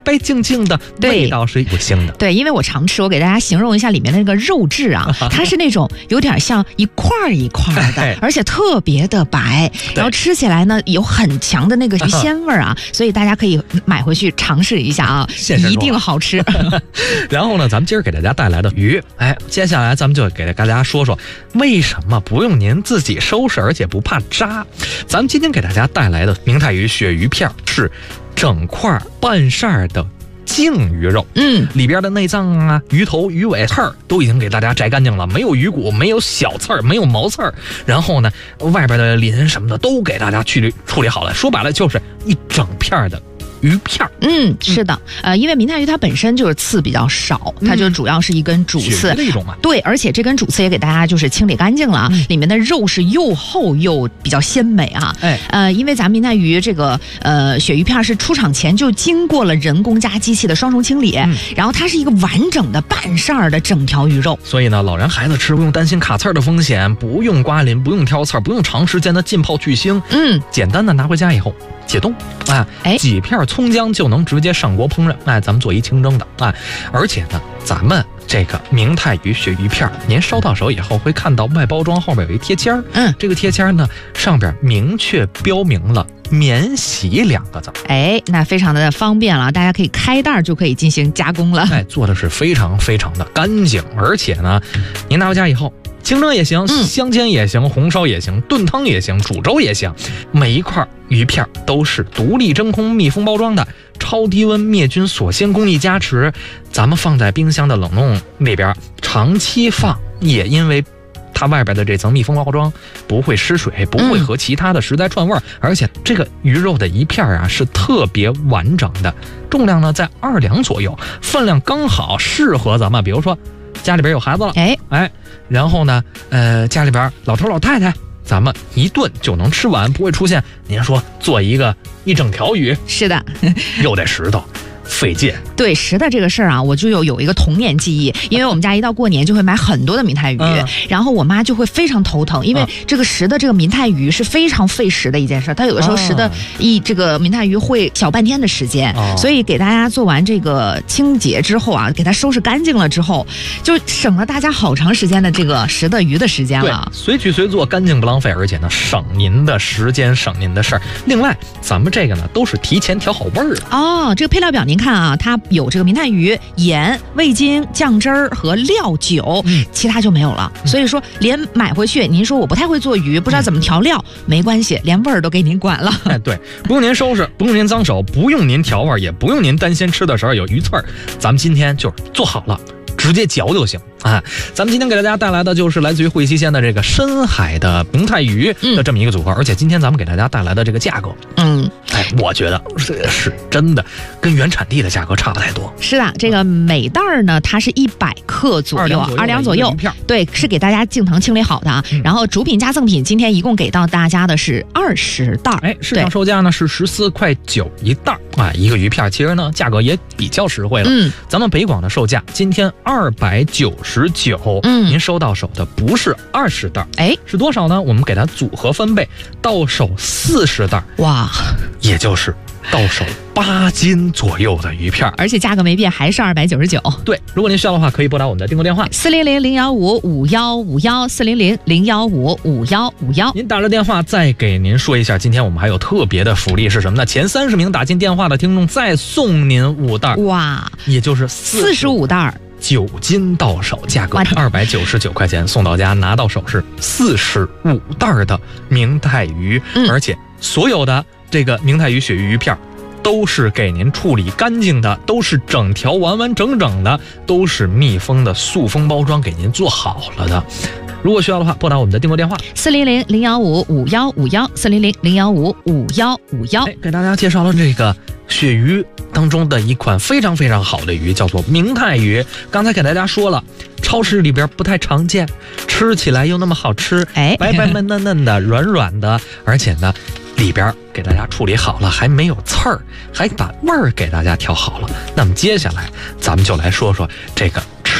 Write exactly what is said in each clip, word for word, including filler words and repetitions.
白净净的，味道是不腥的。 对，因为我常吃，我给大家形容一下里面的那个肉质啊，它是那种有点像一块一块的，而且特别的白，然后吃起来呢有很强的那个鱼鲜味啊，所以大家可以买回去尝试一下啊，一定好吃。 然后呢，咱们今儿给大家带来的鱼，哎，接下来咱们就给大家说说为什么不用您自己收拾，而且不怕渣。咱们今天给大家带来的明太鱼鳕鱼片是整块半扇的净鱼肉， 嗯， 里边的内脏啊、鱼头、鱼尾刺儿都已经给大家摘干净了，没有鱼骨，没有小刺儿，没有毛刺儿。然后呢，外边的鳞什么的都给大家去理处理好了。说白了，就是一整片的鱼片。 嗯，是的，呃，因为明太鱼它本身就是刺比较少，它就主要是一根主刺、 嗯、的一种嘛。 对，而且这根主刺也给大家就是清理干净了啊、嗯，里面的肉是又厚又比较鲜美啊。 哎， 呃，因为咱们明太鱼这个呃鳕鱼片是出厂前就经过了人工加机器的双重清理、嗯，然后它是一个完整的半扇儿的整条鱼肉， 所以呢，老人孩子吃不用担心卡刺儿的风险，不用刮鳞，不用挑刺儿，不用长时间的浸泡去腥。 嗯， 简单的拿回家以后解冻，哎， 哎， 几片葱姜就能直接上锅烹饪，哎，咱们做一清蒸的，哎，而且呢，咱们这个明太鱼鳕鱼片，您收到手以后会看到外包装后面有一贴签儿， 嗯， 这个贴签呢上边明确标明了免洗两个字， 哎，那非常的方便了，大家可以开袋就可以进行加工了， 哎，做的是非常非常的干净，而且呢，您拿回家以后。清蒸也行，香煎也行，红烧也行，炖汤也行，煮粥也行。每一块鱼片都是独立真空密封包装的，超低温灭菌锁鲜工艺加持。咱们放在冰箱的冷冻里边长期放，也因为它外边的这层密封包装不会失水，不会和其他的食材串味儿、嗯、而且这个鱼肉的一片啊是特别完整的，重量呢在二两左右，分量刚好适合咱们，比如说家里边有孩子了， 哎哎，然后呢，呃，家里边老头老太太，咱们一顿就能吃完，不会出现您说做一个一整条鱼， 是的， 又得石头。费劲。 对食的这个事儿啊，我就有有一个童年记忆，因为我们家一到过年就会买很多的明太鱼、嗯、然后我妈就会非常头疼，因为这个食的这个明太鱼是非常费时的一件事，她有的时候食的一这个明太鱼会小半天的时间、哦、所以给大家做完这个清洁之后啊，给它收拾干净了之后，就省了大家好长时间的这个食的鱼的时间了。 对，随取随做，干净不浪费，而且呢省您的时间，省您的事儿。另外咱们这个呢都是提前调好味儿的哦。这个配料表您看啊，它有这个明太鱼、盐、味精、酱汁儿和料酒、嗯、其他就没有了、嗯、所以说连买回去您说我不太会做鱼，不知道怎么调料、嗯、没关系，连味儿都给您管了。 哎，对，不用您收拾，不用您脏手，不用您调味，也不用您担心吃的时候有鱼刺儿，咱们今天就是做好了直接嚼就行啊！咱们今天给大家带来的就是来自于惠西县的这个深海的明太鱼的这么一个组合、嗯、而且今天咱们给大家带来的这个价格， 嗯， 哎，我觉得是是真的跟原产地的价格差不太多。 是的，这个每袋呢它是一百克左右，二两左右，对，是给大家净糖清理好的啊、嗯。然后主品加赠品今天一共给到大家的是二十袋， 哎，市场售价呢是十四块九一袋啊，一个鱼片，其实呢价格也比较实惠了。嗯，咱们北广的售价今天二百九十九，嗯，您收到手的不是二十袋， 哎， 是多少呢？我们给它组合分贝，到手四十袋， 哇， 也就是到手八斤左右的鱼片， 而且价格没变，还是二百九十九。 对，如果您需要的话，可以拨打我们的订购电话四零零零幺五五幺五幺四零零零幺五五幺五幺。 您打了电话，再给您说一下，今天我们还有特别的福利是什么呢？前三十名打进电话的听众再送您五袋， 哇， 也就是四十五袋。 九斤到手，价格二百九十九块钱，送到家拿到手是四十五袋的明太鱼、嗯，而且所有的这个明太鱼鳕鱼鱼片都是给您处理干净的，都是整条完完整整的，都是密封的塑封包装给您做好了的。如果需要的话，拨打我们的订购电话四零零零幺五五幺五幺四零零零幺五五幺五幺。 给大家介绍了这个鳕鱼当中的一款非常非常好的鱼，叫做明太鱼。刚才给大家说了，超市里边不太常见，吃起来又那么好吃， 哎， 白白嫩嫩嫩的，软软的，而且呢里边给大家处理好了，还没有刺儿，还把味儿给大家调好了。那么接下来咱们就来说说这个吃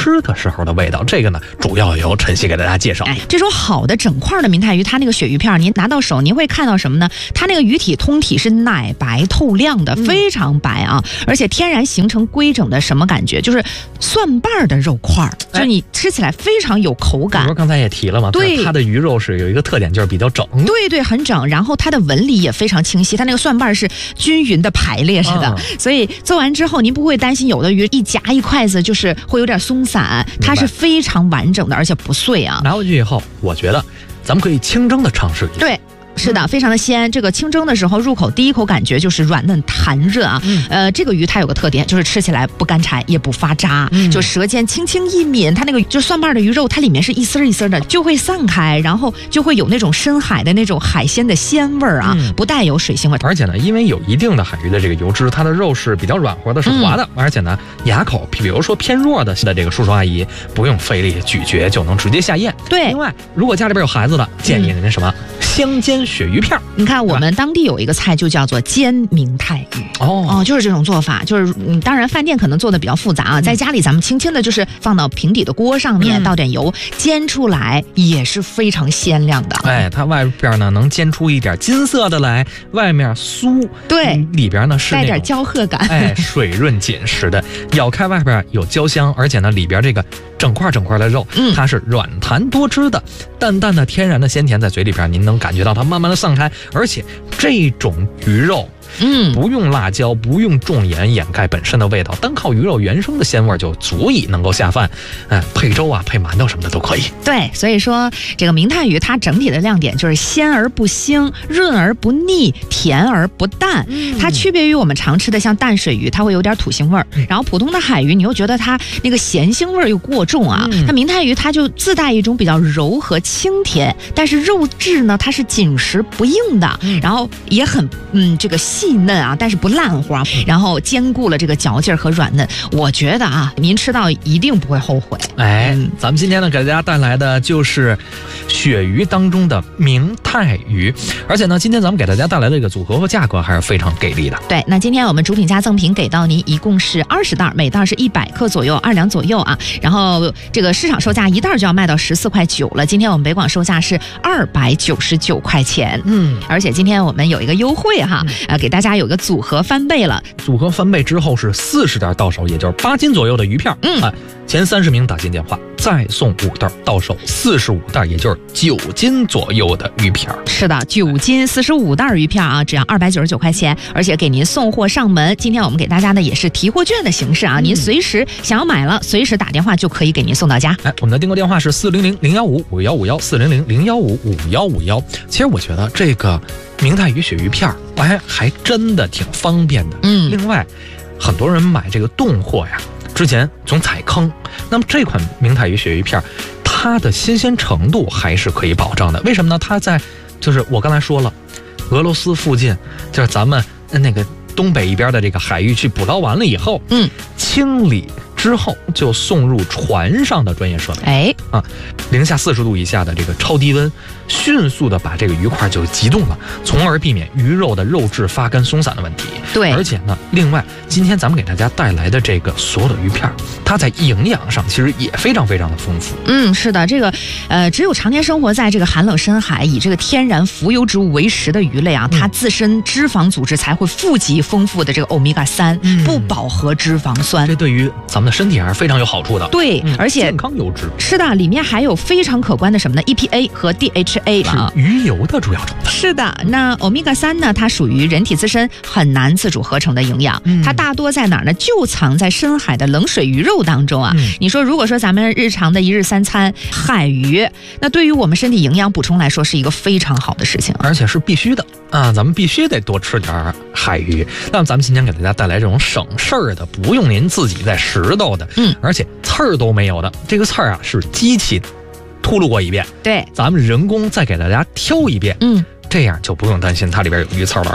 吃的时候的味道。这个呢，主要由晨曦给大家介绍。 哎，这种好的整块的明太鱼，它那个鳕鱼片，您拿到手，您会看到什么呢？它那个鱼体通体是奶白透亮的，非常白啊，嗯、而且天然形成规整的什么感觉？就是蒜瓣的肉块，哎、就是你吃起来非常有口感。 比如刚才也提了嘛， 对， 它的鱼肉是有一个特点，就是比较整。 对对，很整，然后它的纹理也非常清晰，它那个蒜瓣是均匀的排列着的，啊、所以做完之后您不会担心有的鱼一夹一筷子就是会有点松散，它是非常完整的，而且不碎啊。 拿回去以后，我觉得咱们可以清蒸的尝试一下。 对。是的，非常的鲜。这个清蒸的时候，入口第一口感觉就是软嫩弹润啊。嗯、呃，这个鱼它有个特点，就是吃起来不干柴，也不发渣，嗯、就舌尖轻轻一抿，它那个就蒜瓣的鱼肉，它里面是一丝一丝的，就会散开，然后就会有那种深海的那种海鲜的鲜味儿啊，嗯、不带有水腥味。 而且呢，因为有一定的海鱼的这个油脂，它的肉是比较软和的，是滑的，嗯、而且呢，牙口比如说偏弱的的这个叔叔阿姨，不用费力咀嚼就能直接下咽。 对。 另外，如果家里边有孩子的，建议人家什么？嗯香煎鳕鱼片。 你看我们当地有一个菜就叫做煎明太鱼。 哦哦，就是这种做法，就是嗯，当然饭店可能做的比较复杂啊，在家里咱们轻轻的就是放到平底的锅上面，嗯、倒点油，煎出来也是非常鲜亮的。 哎，它外边呢能煎出一点金色的来，外面酥， 对， 嗯、里边呢是带点焦褐感， 哎，水润紧实的，咬开外边有焦香，而且呢里边这个整块整块的肉，嗯、它是软弹多汁的，淡淡的天然的鲜甜在嘴里边，您能感觉到它慢慢的散开，而且这种鱼肉。 嗯， 不用辣椒，不用重盐掩盖本身的味道，单靠鱼肉原生的鲜味就足以能够下饭。哎，配粥啊，配馒头什么的都可以。 对，所以说这个明太鱼它整体的亮点就是鲜而不腥，润而不腻，甜而不淡。嗯、它区别于我们常吃的像淡水鱼，它会有点土腥味儿，嗯、然后普通的海鱼你又觉得它那个咸腥味儿又过重啊。嗯、它明太鱼它就自带一种比较柔和清甜，但是肉质呢它是紧实不硬的，嗯、然后也很嗯这个。细嫩啊，但是不烂黄，然后兼顾了这个嚼劲和软嫩，我觉得啊，您吃到一定不会后悔。 哎，嗯、咱们今天呢给大家带来的就是鳕鱼当中的明太鱼，而且呢，今天咱们给大家带来的这个组合和价格还是非常给力的。 对，那今天我们主品加赠品给到您一共是二十袋，每袋是一百克左右，二两左右啊。然后这个市场售价一袋就要卖到十四块九了，今天我们北广售价是二百九十九块钱。嗯，而且今天我们有一个优惠哈，嗯、呃，给大家有个组合翻倍了。 组合翻倍之后是四十袋到手，也就是八斤左右的鱼片。嗯，啊，前三十名打进电话，再送五袋到手四十五袋，也就是九斤左右的鱼片。 是的，九斤四十五袋鱼片啊，只要二百九十九块钱，而且给您送货上门。今天我们给大家呢也是提货券的形式啊，嗯、您随时想要买了，随时打电话就可以给您送到家。 哎，我们的订购电话是四零零零幺五五幺五幺四零零零幺五五幺五幺。其实我觉得这个明太鱼鳕鱼片，哎，还真的挺方便的。嗯，另外，很多人买这个冻货呀，之前总踩坑。那么这款明太鱼鳕鱼片，它的新鲜程度还是可以保障的。为什么呢？它在就是我刚才说了，俄罗斯附近，就是咱们那个东北一边的这个海域去捕捞完了以后，嗯，清理之后就送入船上的专业设备。哎啊，零下四十度以下的这个超低温，迅速的把这个鱼块就急冻了，从而避免鱼肉的肉质发干松散的问题。 对， 而且呢，另外今天咱们给大家带来的这个所有的鱼片，它在营养上其实也非常非常的丰富。 嗯，是的，这个呃，只有常年生活在这个寒冷深海，以这个天然浮游植物为食的鱼类啊，它自身脂肪组织才会富集丰富的这个欧米伽三、嗯、不饱和脂肪酸， 这对于咱们的身体还是非常有好处的。 对，嗯、而且健康油脂是的，里面还有非常可观的什么呢 ？E P A 和 D H A 啊，是鱼油的主要成分。 是的，那欧米伽三呢，它属于人体自身很难自主合成的营养，嗯、它大多在哪儿呢？就藏在深海的冷水鱼肉当中啊。嗯、你说，如果说咱们日常的一日三餐海鱼，那对于我们身体营养补充来说，是一个非常好的事情， 而且是必须的啊！咱们必须得多吃点海鱼。那么咱们今天给大家带来这种省事儿的，不用您自己再拾掇的，嗯，而且刺儿都没有的。这个刺儿啊，是机器秃噜过一遍， 对， 咱们人工再给大家挑一遍，嗯，这样就不用担心它里边有鱼刺了。